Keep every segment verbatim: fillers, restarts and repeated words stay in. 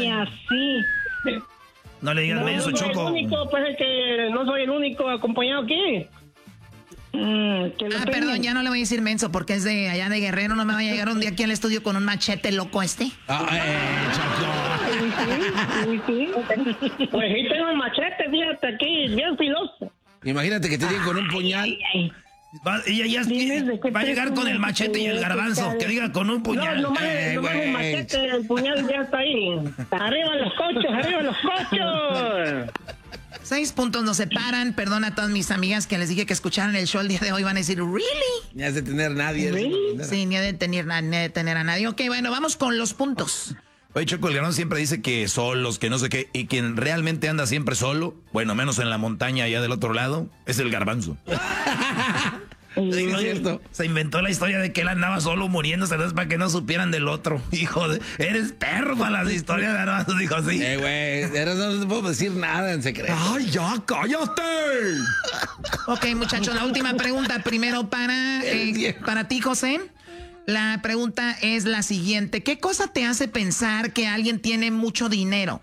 Ni así. No le digas No, menso, no soy Choco. el único, pues es que no soy el único acompañado aquí. Mm, que lo Ah, peinen. perdón, ya no le voy a decir menso porque es de allá de Guerrero. No me va a llegar un día aquí al estudio con un machete loco este. Ah, eh, Choco. Sí, sí, sí. Pues sí tengo el machete, fíjate aquí, bien filoso. Imagínate que te lleguen con un puñal. Ay, ay. Va, ella ya Dime de qué va a llegar con el presumes, machete y el garbanzo. que Que diga con un No, puñal. nomás, Eh, nomás güey. el machete, el puñal ya está ahí. Arriba los cochos, arriba los cochos. Seis puntos nos separan. Perdón a todas mis amigas que les dije que escucharan el show el día de hoy. Van a decir, ¿really? Ni has de tener nadie. ¿Sí? Sí, ni he de tener, ni he de tener a nadie. Ok, bueno, vamos con los puntos. Oye, Choco, el garbanzo siempre dice que solos, que no sé qué. Y quien realmente anda siempre solo, bueno, menos en la montaña allá del otro lado, es el garbanzo. Sí, no es cierto. Se inventó la historia de que él andaba solo muriéndose, ¿no? Para que no supieran del otro. Hijo de... Eres perro para las historias de garbanzo, dijo así. Eh, güey, eres- no te puedo decir nada en secreto. ¡Ay, ya, cállate! Ok, muchachos, la última pregunta primero para, eh, para ti, José. La pregunta es la siguiente. ¿Qué cosa te hace pensar que alguien tiene mucho dinero?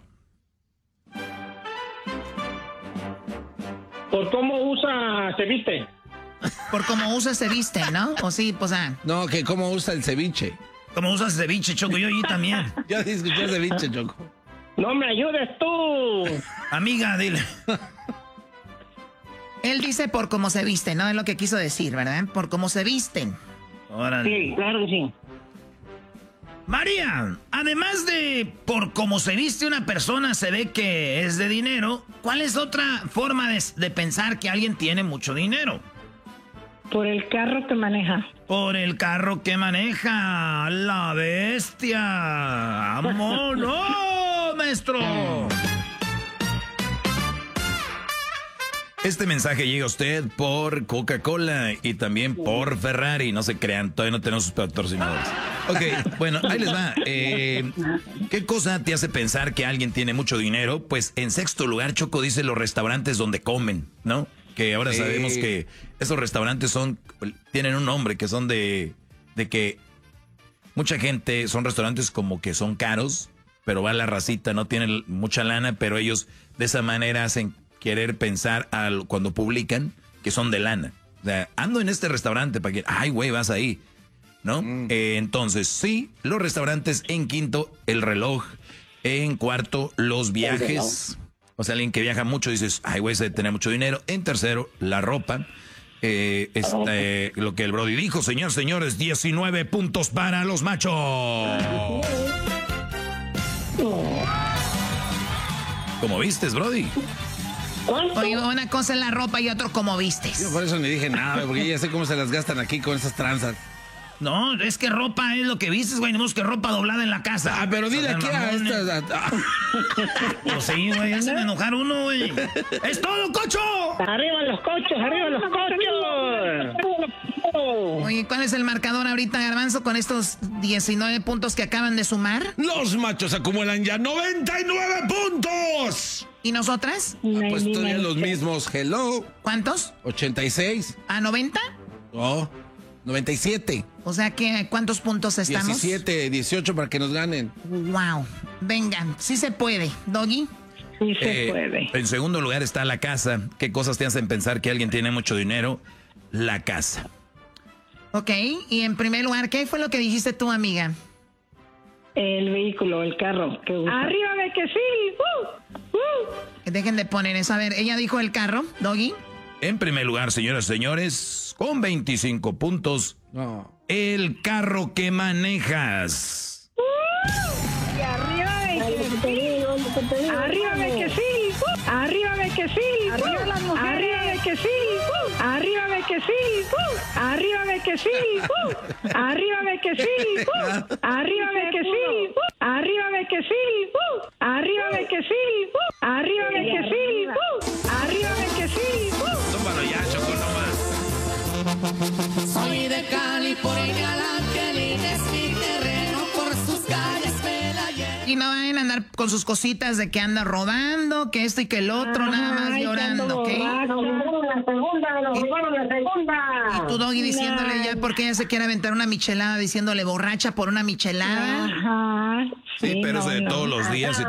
Por cómo usa, se viste. Por cómo usa se viste, ¿no? O sí, pues ah. No, que cómo usa el ceviche. Como usas ceviche, Choco, yo y también. Yo sí escuché ceviche, Choco. No me ayudes tú. Amiga, dile. Él dice por cómo se viste, ¿no? Es lo que quiso decir, ¿verdad? Por cómo se visten. Órale. Sí, claro que sí. María, además de por cómo se viste una persona se ve que es de dinero, ¿cuál es otra forma de, de pensar que alguien tiene mucho dinero? Por el carro que maneja. Por el carro que maneja. ¡La bestia! ¡Vámonos, maestro! Este mensaje llega a usted por Coca-Cola y también por Ferrari. No se crean, todavía no tenemos sus patrocinadores. Ok, bueno, ahí les va. Eh, ¿Qué cosa te hace pensar que alguien tiene mucho dinero? Pues en sexto lugar, Choco dice los restaurantes donde comen, ¿no? Que ahora Sí. sabemos que esos restaurantes son, tienen un nombre, que son de, de que mucha gente, son restaurantes como que son caros, pero va la racita, no tienen mucha lana, pero ellos de esa manera hacen querer pensar al, cuando publican que son de lana. O sea, ando en este restaurante para que, ay, güey, vas ahí, ¿no? Mm. Eh, entonces, sí, los restaurantes. En quinto, el reloj. En cuarto, los viajes. O sea, alguien que viaja mucho dices, ay, güey, se debe tener mucho dinero. En tercero, la ropa. Eh, este, lo que el Brody dijo, señores, señores, diecinueve puntos para los machos. ¿Cómo vistes, Brody? ¿Cuánto? Oye, una cosa es la ropa y otro como vistes. Yo por eso ni dije nada, porque ya sé cómo se las gastan aquí con esas tranzas. No, es que ropa es lo que vistes, güey. No es que ropa doblada en la casa. Ah, pero dile O sea, aquí a mamones. estas. a- a- Pues sí, güey, hacen enojar uno, güey. ¡Es todo, cocho! Arriba los cochos, arriba los cochos. Oye, ¿cuál es el marcador ahorita, Garbanzo, con estos diecinueve puntos que acaban de sumar? Los machos acumulan ya noventa y nueve puntos. ¿Y nosotras? Ah, pues todavía los mismos. Hello. ¿Cuántos? ochenta y seis. ¿A noventa? No. noventa y siete. O sea que, ¿cuántos puntos estamos? diecisiete, dieciocho para que nos ganen. Wow. Vengan, sí se puede. Doggy. Sí se Eh, puede. En segundo lugar está la casa. ¿Qué cosas te hacen pensar que alguien tiene mucho dinero? La casa. Ok. Y en primer lugar, ¿qué fue lo que dijiste tú, amiga? El vehículo, el carro que usa. Arriba de que sí. Uh, uh. Dejen de poner eso. A ver, ella dijo el carro, Doggy. En primer lugar, señoras y señores, con veinticinco puntos, No. el carro que manejas. Y arriba de que sí. Arriba de que sí. Uh. Arriba de que sí. Arriba las mujeres. Arriba de que sí. Uh. Arriba de que sí. Uh. Arriba de que sí. Uh. Arriba de que sí. Uh. Arriba de que sí. Uh. Arriba de que sí. Uh. Arriba de que sí. Uh. Arriba de que sí. Uh. Arriba de que sí. Uh. Tómalo ya, Choco, nomás. Soy de California, la que linda es mi terreno, por sus calles me la llevo. Y no vayan a andar con sus cositas de que anda robando, que esto y que el otro, nada más Ay, llorando, ando ¿ok? borracho. la segunda, nos robaron la segunda. Y tu Doggy diciéndole ya porque ella se quiere aventar una michelada, diciéndole borracha por una michelada. Ajá. Sí, pero no, es de no. todos los días y